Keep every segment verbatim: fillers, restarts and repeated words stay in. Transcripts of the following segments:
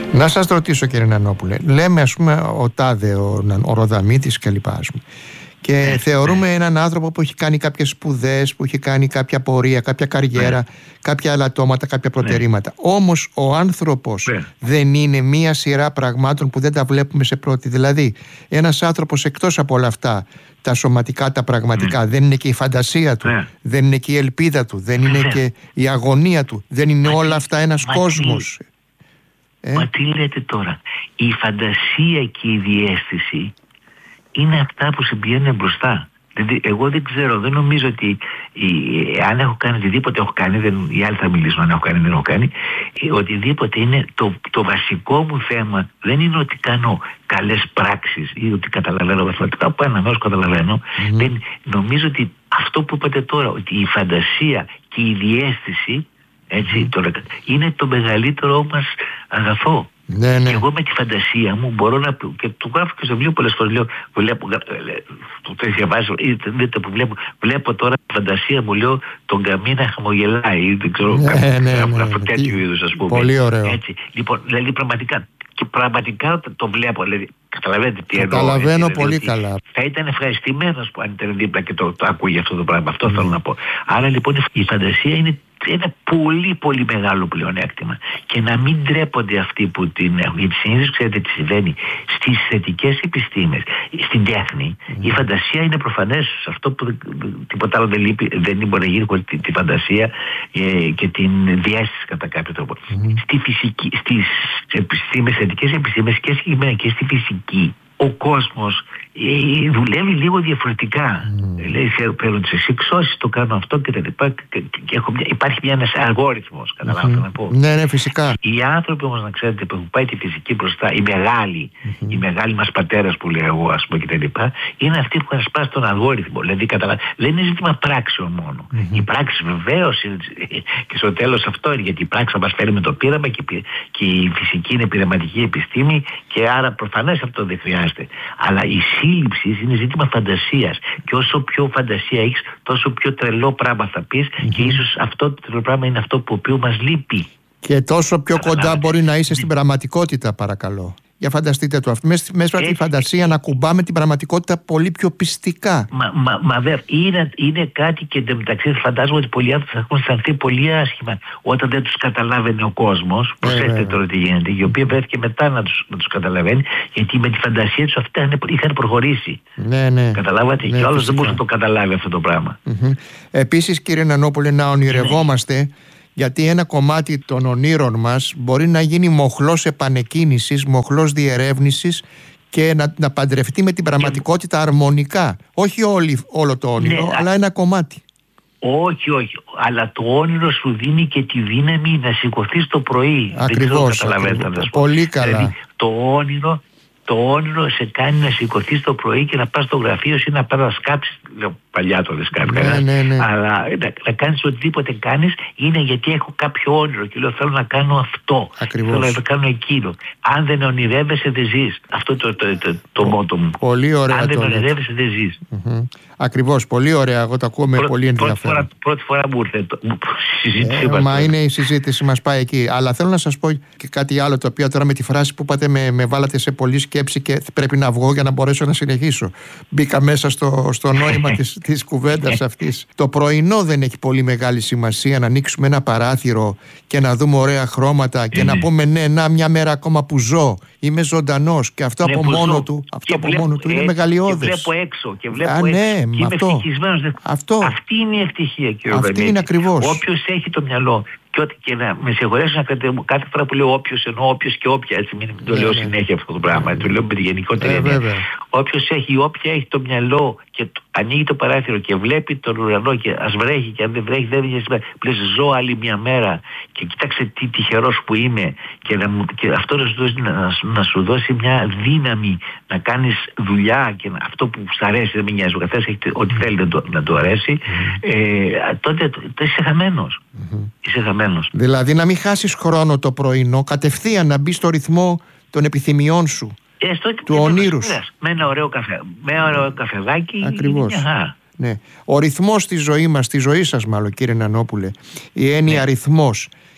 Να σας ρωτήσω, κύριε Νανόπουλε, λέμε ας πούμε ο Τάδε, ο, ο Ροδαμίτης κλπ. Ας πούμε. Και yeah, θεωρούμε yeah. έναν άνθρωπο που έχει κάνει κάποιες σπουδές, που έχει κάνει κάποια πορεία, κάποια καριέρα, yeah. κάποια αλατώματα, κάποια προτερήματα. Yeah. Όμως ο άνθρωπος yeah. δεν είναι μία σειρά πραγμάτων που δεν τα βλέπουμε σε πρώτη. Δηλαδή, ένας άνθρωπος εκτός από όλα αυτά, τα σωματικά, τα πραγματικά, yeah. δεν είναι και η φαντασία του, yeah. δεν είναι και η ελπίδα του, δεν είναι yeah. και η αγωνία του, δεν είναι όλα αυτά ένας Μα κόσμος. Ε? Μα τι λέτε τώρα, η φαντασία και η διαίσθηση είναι αυτά που σε πηγαίνουν μπροστά. Δηλαδή, εγώ δεν ξέρω, δεν νομίζω ότι η, αν έχω κάνει οτιδήποτε έχω κάνει, δεν, οι άλλοι θα μιλήσουν αν έχω κάνει δεν έχω κάνει, οτιδήποτε είναι το, το βασικό μου θέμα. Δεν είναι ότι κάνω καλές πράξεις ή ότι καταλαβαίνω μαθηματικά, από ένα μέρος καταλαβαίνω. Mm-hmm. Δεν, νομίζω ότι αυτό που είπατε τώρα, ότι η φαντασία και η διαίσθηση, έτσι, mm-hmm. τώρα, είναι το μεγαλύτερό μας αγαθό. Ναι, ναι. Και εγώ με τη φαντασία μου μπορώ να. Και το γράφω και στο βιβλίο πολλές φορές. Λέω, βλέπω, το διαβάζω, δείτε που βλέπω. Βλέπω τώρα τη φαντασία μου, λέω, τον Καμί να χαμογελάει. Δεν ξέρω, ναι, ναι, ναι, ναι, αυτό τέτοιο είδους, ας πούμε. Πολύ ωραίο. Έτσι. Λοιπόν, δηλαδή πραγματικά. Και πραγματικά το βλέπω. Δηλαδή, καταλαβαίνετε τι εννοώ. Καταλαβαίνω δηλαδή, πολύ καλά. Θα ήταν ευχαριστημένος που αν ήταν δίπλα και το, το ακούγε αυτό το πράγμα. Αυτό mm. θέλω να πω. Άρα λοιπόν η φαντασία είναι ένα πολύ πολύ μεγάλο πλεονέκτημα. Και να μην ντρέπονται αυτοί που την έχουν. Γιατί συνήθως ξέρετε τι συμβαίνει. Στις θετικές επιστήμες, στην τέχνη, mm. η φαντασία είναι προφανές. Αυτό που τίποτα άλλο δεν, λείπει, δεν μπορεί να γίνει χωρίς τη, τη φαντασία ε, και την διαίσθηση κατά κάποιο τρόπο. Mm. Στη φυσική, στις επιστήμες, θετικές επιστήμες και συγκεκριμένα και στη φυσική, ο κόσμος ε, δουλεύει λίγο διαφορετικά. Mm. Λέει, παίρνω τις εξισώσεις, το κάνω αυτό και τα λοιπά. Και, και έχω μια, υπάρχει μια, ένας αλγόριθμος, καταλάβετε mm-hmm. να πω. Ναι, ναι, φυσικά. Οι άνθρωποι όμως, να ξέρετε, που έχουν πάει τη φυσική μπροστά, οι μεγάλοι, mm-hmm. οι μεγάλοι μας πατέρας που λέω εγώ, ας πούμε, και τα λοιπά, είναι αυτοί που έχουν σπάσει τον αλγόριθμο. Δηλαδή, καταλάβετε, δεν είναι ζήτημα πράξεων μόνο. Mm-hmm. Η πράξη βεβαίως είναι, και στο τέλος αυτό είναι, γιατί η πράξη θα μας φέρει με το πείραμα και, και η φυσική είναι πειραματική επιστήμη και άρα προφανές αυτό δεν χρειάζεται. Αλλά η σύλληψη είναι ζήτημα φαντασίας. Και όσο πιο φαντασία έχεις, τόσο πιο τρελό πράγμα θα πεις mm-hmm. και ίσως αυτό το τρελό πράγμα είναι αυτό που οποίο μας λείπει. Και τόσο πιο κοντά μπορεί να είσαι στην πραγματικότητα, παρακαλώ. Για φανταστείτε το αυτό. Μέσα από τη φαντασία να κουμπάμε την πραγματικότητα πολύ πιο πιστικά. Μα, μα, μα βέβαια, είναι, είναι κάτι και εντωμεταξύ φαντάζομαι ότι πολλοί άνθρωποι θα έχουν αισθανθεί πολύ άσχημα όταν δεν τους καταλάβαινε ο κόσμος. Προσέξτε τώρα τι γίνεται. Η οποία βρέθηκε μετά να τους, να τους καταλαβαίνει, γιατί με τη φαντασία τους αυτά είχαν προχωρήσει. Ναι, ναι. Καταλάβατε, ναι, και όλος δεν μπορούσε να το καταλάβει αυτό το πράγμα. Mm-hmm. Επίσης, κύριε Νανόπουλε, να ονειρευόμαστε. Ναι. Γιατί ένα κομμάτι των ονείρων μας μπορεί να γίνει μοχλός επανεκκίνησης, μοχλός διερεύνησης και να, να παντρευτεί με την πραγματικότητα αρμονικά. Όχι όλη, όλο το όνειρο, ναι, αλλά ένα κομμάτι. Όχι, όχι. Αλλά το όνειρο σου δίνει και τη δύναμη να σηκωθείς το πρωί. Ακριβώς. Δεν ξέρω, ακριβώς. Πολύ καλά. Δηλαδή, το όνειρο... Το όνειρο σε κάνει να σηκωθείς το πρωί και να πας στο γραφείο σου ή να πας να σκάψεις. Λέω παλιά το δεν σκάψεις. Ναι, ναι, ναι. Αλλά να, να κάνεις οτιδήποτε κάνεις είναι γιατί έχω κάποιο όνειρο και λέω θέλω να κάνω αυτό. Ακριβώς. Θέλω να κάνω εκείνο. Αν δεν ονειρεύεσαι δεν ζεις. Αυτό το, το, το, το, το μότο μου. Πολύ ωραία. Αν δεν ονειρεύεσαι δεν ζεις. Mm-hmm. Ακριβώς. Πολύ ωραία. Εγώ το ακούω με Πρω, πολύ ενδιαφέρον. Πρώτη φορά, πρώτη φορά μου ήρθε το, η συζήτηση. Ε, μα είναι η συζήτηση μας πάει εκεί. Αλλά θέλω να σας πω και κάτι άλλο το οποίο τώρα με τη φράση που είπατε με, με βάλατε σε πολλή σκέψη και πρέπει να βγω για να μπορέσω να συνεχίσω. Μπήκα μέσα στο, στο νόημα της, της κουβέντας αυτής. Το πρωινό δεν έχει πολύ μεγάλη σημασία να ανοίξουμε ένα παράθυρο και να δούμε ωραία χρώματα και να πούμε ναι, να μια μέρα ακόμα που ζω. Είμαι ζωντανός και αυτό ναι, από μόνο ζω. του, αυτό από βλέπω, μόνο του είναι ε, μεγαλειώδες. Και βλέπω έξω και βλέπω Α, ναι, έξω. Και είμαι ευτυχισμένος. Αυτό. Αυτή είναι η ευτυχία, κύριε Αυτή Βενίτη. είναι ακριβώς. Όποιος έχει το μυαλό. Και, ό, και να με συγχωρέσουν κάθε φορά που λέω όποιος εννοώ όποιος και όποια. Έτσι μην το ναι, λέω ναι. συνέχεια αυτό το πράγμα. Το λέω με τη γενικότερη έννοια. Όποιος έχει όποια έχει το μυαλό και το, ανοίγει το παράθυρο και βλέπει τον ουρανό και ας βρέχει και αν δεν βρέχει δεν βγαίνει σήμερα. Πλέον ζω άλλη μια μέρα και κοίταξε τι τυχερός που είμαι και, να, και αυτό να σου, δώσει, να, να σου δώσει μια δύναμη να κάνεις δουλειά και να, αυτό που σου αρέσει δεν με νοιάζει. Ο καθένας έχει ό,τι θέλει να το, να το αρέσει. Mm-hmm. Ε, τότε το, το είσαι χαμένος. Mm-hmm. Είσαι χαμένος. Δηλαδή να μην χάσεις χρόνο το πρωινό, κατευθείαν να μπει στο ρυθμό των επιθυμιών σου. Ε, του ονείρου. Με ένα ωραίο, καφέ, με ένα ωραίο καφεδάκι. Ακριβώς. Ναι. Ο ρυθμός στη ζωή μας, στη ζωή σας μάλλον κύριε Νανόπουλε, η έννοια ναι. ρυθμός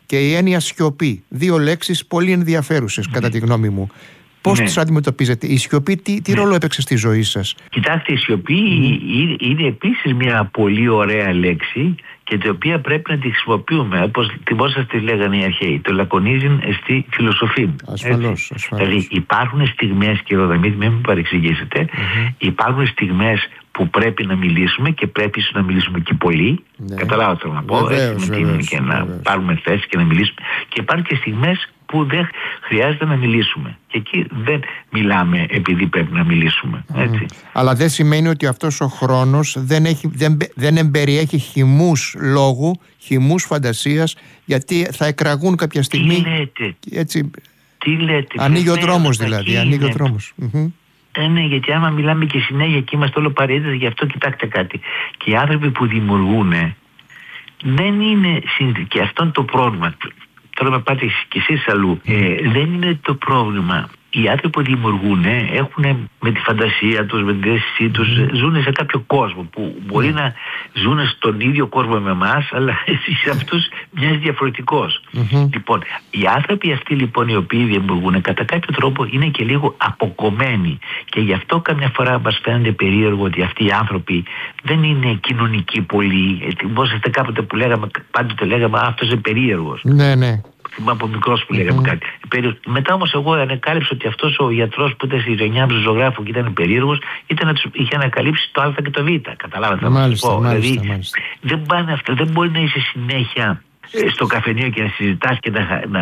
και η έννοια σιωπή. Δύο λέξεις πολύ ενδιαφέρουσες, mm. κατά τη γνώμη μου. Πώς ναι. τις αντιμετωπίζετε? Η σιωπή τι, τι ναι. ρόλο έπαιξε στη ζωή σας? Κοιτάξτε, η σιωπή mm. είναι, είναι επίσης μια πολύ ωραία λέξη και την οποία πρέπει να τη χρησιμοποιούμε, όπως θυμόσαστε τι λέγανε οι αρχαίοι, το λακωνίζειν εστί φιλοσοφήν. Ασφαλώς, ασφαλώς. Δηλαδή υπάρχουν στιγμές, κύριε Ροδαμίτη, μην με παρεξηγήσετε, mm-hmm. υπάρχουν στιγμές που πρέπει να μιλήσουμε και πρέπει να μιλήσουμε και πολύ. Ναι. Καταλάβατε θέλω να πω, βεβαίως, έτσι, βεβαίως, και να βεβαίως. πάρουμε θέση και να μιλήσουμε. Και υπάρχουν και στιγμές που δεν χρειάζεται να μιλήσουμε. Και εκεί δεν μιλάμε επειδή πρέπει να μιλήσουμε. Έτσι. Mm. Αλλά δεν σημαίνει ότι αυτός ο χρόνος δεν, έχει, δεν, δεν εμπεριέχει χυμούς λόγου, χυμούς φαντασίας, γιατί θα εκραγούν κάποια στιγμή. Τι λέτε? Έτσι, Τι λέτε? ανοίγει ο δρόμος δηλαδή. Ανοίγει ο δρόμος. Mm-hmm. Ε, ναι, γιατί άμα μιλάμε και συνέχεια και είμαστε όλο παρέτες, γι' αυτό κοιτάξτε κάτι. Και οι άνθρωποι που δημιουργούν δεν είναι. Και αυτό είναι το πρόβλημα. Τώρα με πάτε κι εσείς αλλού. Ε, δεν είναι το πρόβλημα. Οι άνθρωποι που δημιουργούν έχουν με τη φαντασία τους, με την αίσθησή τους, ζουν σε κάποιο κόσμο που μπορεί να ζουν στον ίδιο κόσμο με εμάς, αλλά σε αυτούς μοιάζει διαφορετικός. Mm-hmm. Λοιπόν, οι άνθρωποι αυτοί λοιπόν οι οποίοι δημιουργούν κατά κάποιο τρόπο είναι και λίγο αποκομμένοι και γι' αυτό καμιά φορά μας φαίνεται περίεργο ότι αυτοί οι άνθρωποι δεν είναι κοινωνικοί πολύ. Θυμόσαστε κάποτε που λέγαμε, πάντοτε λέγαμε αυτός είναι περίεργος. Ναι, ναι. Θυμάμαι από μικρός που λέγαμε mm-hmm. κάτι. Μετά όμως εγώ ανακάλυψα ότι αυτός ο γιατρός που ήταν στη γενιά του ζωγράφου και ήταν περίεργος, ήταν να τους είχε ανακαλύψει το Α και το Β. Καταλάβατε? Μάλιστα, πω. μάλιστα, Δηλαδή, μάλιστα. δεν πάνε αυτά. Δεν μπορεί να είσαι συνέχεια στο καφενείο και να συζητάς και να, να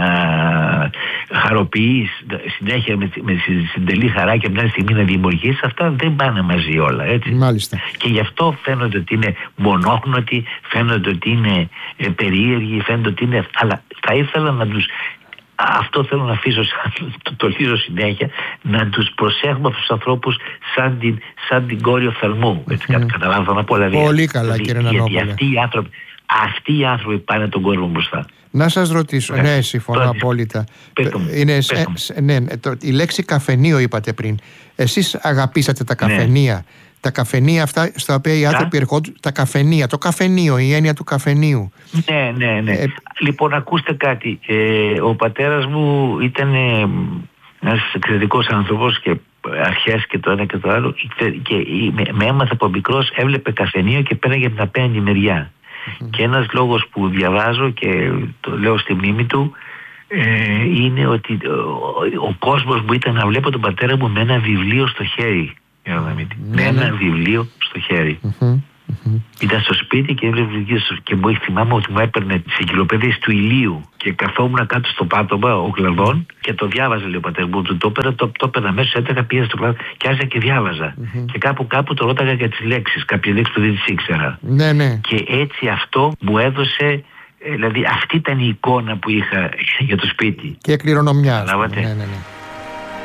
χαροποιείς συνέχεια με, με συντελή χαρά και μια στιγμή να δημιουργείς. Αυτά δεν πάνε μαζί όλα, έτσι. Μάλιστα. Και γι' αυτό φαίνονται ότι είναι μονόχνοτοι, φαίνονται ότι είναι ε, περίεργοι, φαίνονται ότι είναι. Αλλά θα ήθελα να τους. Αυτό θέλω να αφήσω, το, το λύσω συνέχεια, να τους προσέχουμε αυτούς τους ανθρώπους σαν την, σαν την κόρη οφθαλμού. Έτσι, mm. καταλάβω να πω. Δηλαδή, πολύ καλά, δηλαδή, κύριε Νανόπουλε. Γιατί αυτοί οι άνθρωποι, αυτοί οι άνθρωποι πάνε τον κόσμο μπροστά. Να σας ρωτήσω, ναι, ναι συμφωνώ τώρα, απόλυτα. Είναι, σε, ναι, το, η λέξη καφενείο είπατε πριν. Εσείς αγαπήσατε τα καφενεία. Ναι. Τα καφενεία αυτά στα οποία οι άνθρωποι ερχόντουσαν. Τα καφενεία, το καφενείο, η έννοια του καφενείου. Ναι, ναι, ναι. Ε, λοιπόν, ακούστε κάτι. Ε, ο πατέρας μου ήταν ε, ένας εξαιρετικός άνθρωπος και αρχές και το ένα και το άλλο. Και με, με έμαθε από μικρός, έβλεπε καφενείο και πέραγε από την απέναντι μεριά. Mm-hmm. Και ένας λόγος που διαβάζω και το λέω στη μνήμη του ε, είναι ότι ο, ο κόσμος μου ήταν να βλέπω τον πατέρα μου με ένα βιβλίο στο χέρι. Mm-hmm. Με ένα βιβλίο στο χέρι. Mm-hmm. Mm-hmm. Ήταν στο σπίτι και έβλεπε βιβλίο και μου θυμάμαι ότι μου έπαιρνε τις εγκυλοπαίδειες του ηλίου και καθόμουν κάτω στο πάτωμα ο κλαδόν και το διάβαζε, λέει ο πατέρας μου. Το έπαιρνα, το, το έπαιρνα μέσα, έτρεχα, πήγα στο κλαδόν και άρχισα και διάβαζα. Mm-hmm. Και κάπου κάπου το ρώταγα για τις λέξεις, κάποιες λέξεις που δεν τις ήξερα. Ναι, ναι. Και έτσι αυτό μου έδωσε. Δηλαδή αυτή ήταν η εικόνα που είχα για το σπίτι. Και κληρονομιά. Ναι, ναι, ναι.